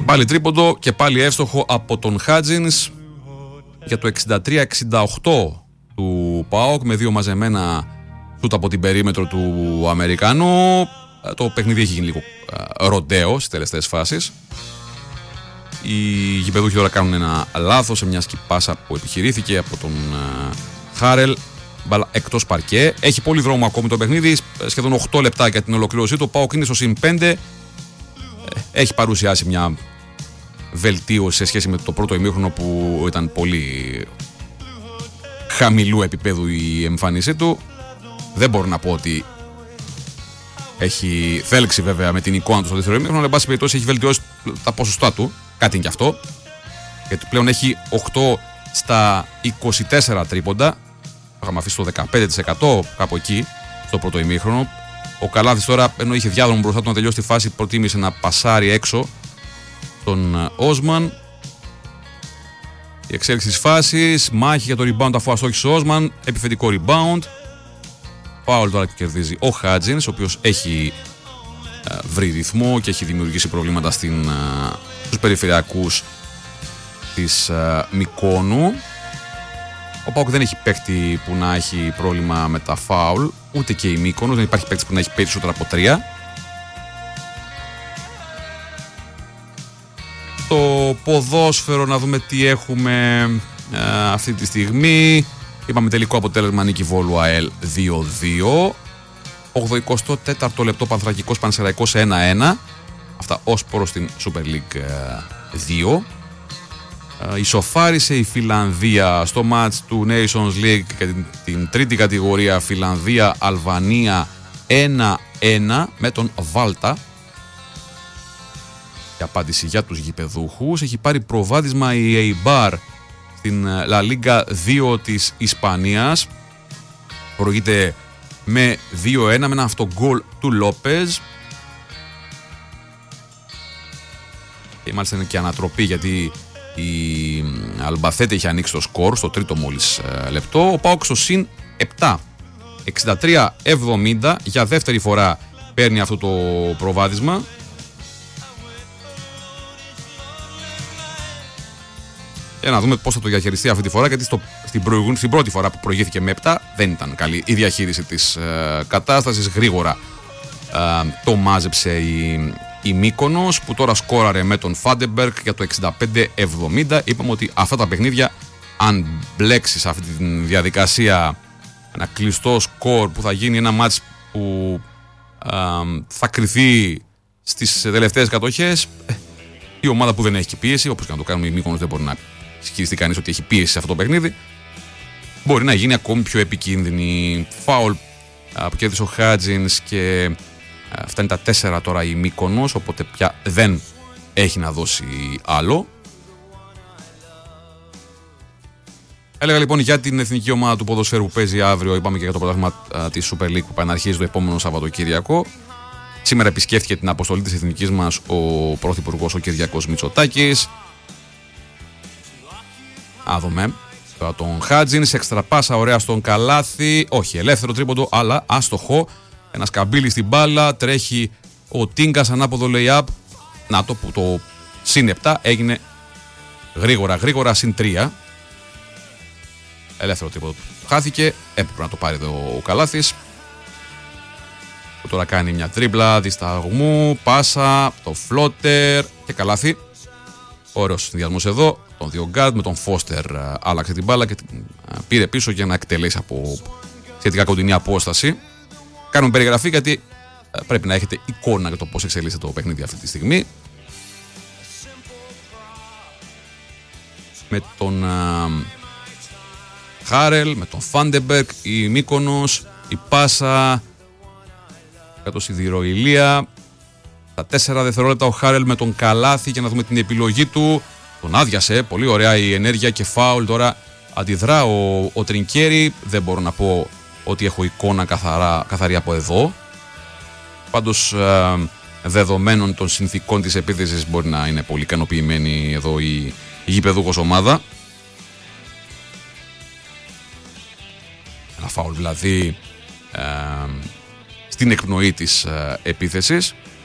πάλι τρίποντο και πάλι εύστοχο από τον Χάτζινς για το 63-68 του ΠΑΟΚ με δύο μαζεμένα σούτ από την περίμετρο του Αμερικανού. Το παιχνίδι έχει γίνει λίγο ροντέο στις τελευταίες φάσεις. Οι γηπεδούχοι τώρα κάνουν ένα λάθος σε μια σκυπάσα που επιχειρήθηκε από τον Χάρελ. Μπάλα εκτός παρκέ. Έχει πολύ δρόμο ακόμη το παιχνίδι. Σχεδόν 8 λεπτά για την ολοκλήρωσή του. Ο ΠΑΟΚ είναι στο συν 5. Έχει παρουσιάσει μια βελτίωση σε σχέση με το πρώτο ημίχρονο που ήταν πολύ χαμηλού επίπεδου η εμφάνισή του. Δεν μπορώ να πω ότι έχει θέλξει βέβαια με την εικόνα του στο δεύτερο ημίχρονο, αλλά εν πάση περιπτώσει έχει βελτιώσει τα ποσοστά του. Κάτι είναι και αυτό. Γιατί πλέον έχει 8 στα 24 τρίποντα. Είχαμε αφήσει το 15% κάπου εκεί στο πρώτο ημίχρονο. Ο Καλάθης τώρα, ενώ είχε διάδρομο μπροστά του να τελειώσει τη φάση, προτίμησε να πασάρει έξω τον Όσμαν. Η εξέλιξη της φάσης, μάχη για το rebound αφού αστόχησε ο Όσμαν, επιθετικό rebound. Φάουλ τώρα που κερδίζει ο Χάτζινς, ο οποίος έχει βρει ρυθμό και έχει δημιουργήσει προβλήματα στους περιφερειακούς της Μυκόνου. Ο ΠΑΟΚ δεν έχει παίκτη που να έχει πρόβλημα με τα φάουλ, ούτε και η Μύκονος, δεν υπάρχει παίκτη που να έχει περισσότερα από 3. Το ποδόσφαιρο, να δούμε τι έχουμε αυτή τη στιγμή. Είπαμε τελικό αποτέλεσμα νίκη Βόλου ΑΕΛ 2-2. 84ο λεπτό Πανθρακικός Πανσεραϊκός 1-1. Αυτά ως προς την Super League 2. Ισοφάρισε η Φιλανδία στο μάτς του Nations League και την τρίτη κατηγορία Φιλανδία-Αλβανία 1-1 με τον Βάλτα. Η απάντηση για τους γηπεδούχους. Έχει πάρει προβάδισμα η Eibar στην La Liga 2 της Ισπανίας. Προηγείται με 2-1 με ένα αυτογκόλ του Λόπεζ. Και μάλιστα είναι και ανατροπή γιατί η Αλμπαθέτε είχε ανοίξει το σκορ στο τρίτο μόλις λεπτό. Ο ΠΑΟΚ στο συν 7. 63-70 για δεύτερη φορά παίρνει αυτό το προβάδισμα. Για να δούμε πώς θα το διαχειριστεί αυτή τη φορά, γιατί στην πρώτη φορά που προηγήθηκε με 7 δεν ήταν καλή η διαχείριση της κατάστασης. Γρήγορα το μάζεψε η Μύκονος, που τώρα σκόραρε με τον Φάντεμπεργκ για το 65-70. Είπαμε ότι αυτά τα παιχνίδια, αν μπλέξεις αυτή τη διαδικασία, ένα κλειστό σκορ που θα γίνει ένα μάτς που θα κριθεί στις τελευταίες κατοχές, η ομάδα που δεν έχει πίεση, όπως και να το κάνουμε η Μύκονος δεν μπορεί να ισχυριστεί κανείς ότι έχει πίεση σε αυτό το παιχνίδι, μπορεί να γίνει ακόμη πιο επικίνδυνη. Φάουλ που κέρδισε ο Χάτζινς και φτάνει τα 4 τώρα η Μύκονος, οπότε πια δεν έχει να δώσει άλλο. Έλεγα λοιπόν για την εθνική ομάδα του ποδοσφαίρου που παίζει αύριο, είπαμε και για το πρωτάθλημα της Super League που επαναρχίζει το επόμενο Σαββατοκύριακο. Σήμερα επισκέφθηκε την αποστολή της εθνικής μας ο Πρωθυπουργός ο Κυριάκος Μητσοτάκης. Άδομαι τώρα τον Χάτζινς, εξτραπάσα ωραία στον Καλάθι, όχι ελεύθερο τρίποντο αλλά άστοχο. Ένα σκαμπίλι στην μπάλα, τρέχει ο Τίγκας ανάποδο lay-up. Να το που το συν 7 έγινε γρήγορα συν 3. Ελεύθερο τρίποντο χάθηκε, έπρεπε να το πάρει ο Καλάθης. Που τώρα κάνει μια τρίμπλα δισταγμού, πάσα, το φλότερ και Καλάθι. Ωραίος συνδυασμός εδώ, τον δύο γκάρντ με τον Φώστερ άλλαξε την μπάλα και την πήρε πίσω για να εκτελέσει από σχετικά κοντινή απόσταση. Κάνουμε περιγραφή γιατί πρέπει να έχετε εικόνα για το πώς εξελίσσεται το παιχνίδι αυτή τη στιγμή. Με τον Χάρελ, με τον Φάντεμπεργκ, η Μύκονος, η πάσα κάτω σιδηροηλία. Τα 4 δευτερόλεπτα ο Χάρελ με τον Καλάθι για να δούμε την επιλογή του. Τον άδειασε, πολύ ωραία η ενέργεια και φάουλ. Τώρα αντιδρά ο Τρινκέρι. Δεν μπορώ να πω ότι έχω εικόνα καθαρή από εδώ. Πάντως δεδομένων των συνθήκων της επίθεσης μπορεί να είναι πολύ ικανοποιημένη εδώ η γηπεδούχος ομάδα. Ένα φάουλ δηλαδή στην εκπνοή της επίθεσης.